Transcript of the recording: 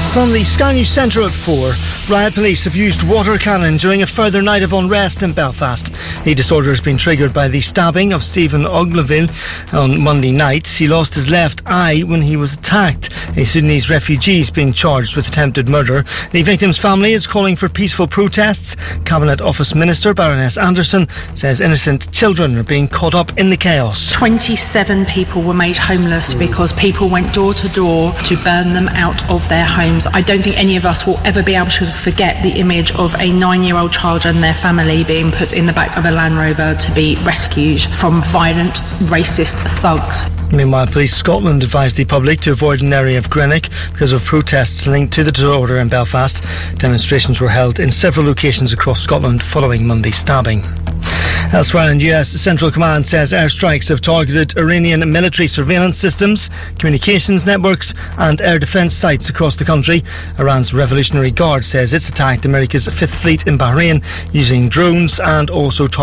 From the Sky News Centre at 4, riot police have used water cannon during a further night of unrest in Belfast. The disorder has been triggered by the stabbing of Stephen Ogilvie on Monday night. He lost his left eye when he was attacked. A Sudanese refugee is being charged with attempted murder. The victim's family is calling for peaceful protests. Cabinet Office Minister Baroness Anderson says innocent children are being caught up in the chaos. 27 people were made homeless because people went door to door to burn them out of their homes. I don't think any of us will ever be able to forget the image of a 9-year-old child and their family being put in the back of a Land Rover to be rescued from violent, racist thugs. Meanwhile, Police Scotland advised the public to avoid an area of Greenock because of protests linked to the disorder in Belfast. Demonstrations were held in several locations across Scotland following Monday's stabbing. Elsewhere in US Central Command says airstrikes have targeted Iranian military surveillance systems, communications networks and air defence sites across the country. Iran's Revolutionary Guard says it's attacked America's Fifth Fleet in Bahrain using drones and also